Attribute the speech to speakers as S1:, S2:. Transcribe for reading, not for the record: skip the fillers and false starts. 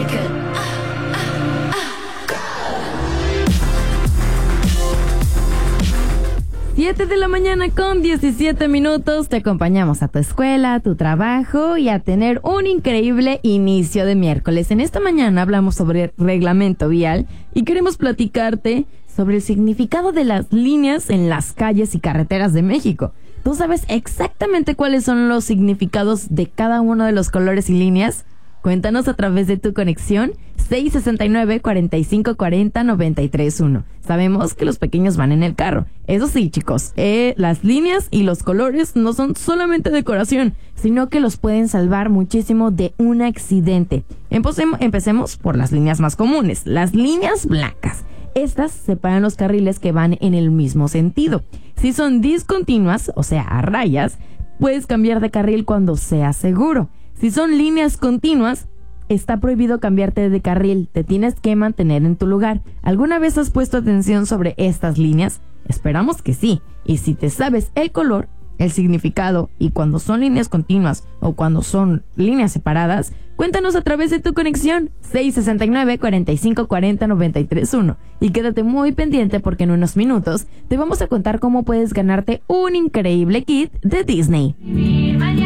S1: Siete de la mañana con 17 minutos. Te acompañamos a tu escuela, a tu trabajo y a tener un increíble inicio de miércoles. En esta mañana hablamos sobre reglamento vial y queremos platicarte sobre el significado de las líneas en las calles y carreteras de México. ¿Tú sabes exactamente cuáles son los significados de cada uno de los colores y líneas? Cuéntanos a través de tu conexión 669-4540-931. Sabemos que los pequeños van en el carro. Eso sí, chicos, las líneas y los colores no son solamente decoración, sino que los pueden salvar muchísimo de un accidente. Empecemos por las líneas más comunes, las líneas blancas. Estas separan los carriles que van en el mismo sentido. Si son discontinuas, o sea, a rayas, puedes cambiar de carril cuando sea seguro. Si son líneas continuas, está prohibido cambiarte de carril, te tienes que mantener en tu lugar. ¿Alguna vez has puesto atención sobre estas líneas? Esperamos que sí. Y si te sabes el color, el significado y cuando son líneas continuas o cuando son líneas separadas, cuéntanos a través de tu conexión 669-4540-931 y quédate muy pendiente porque en unos minutos te vamos a contar cómo puedes ganarte un increíble kit de Disney.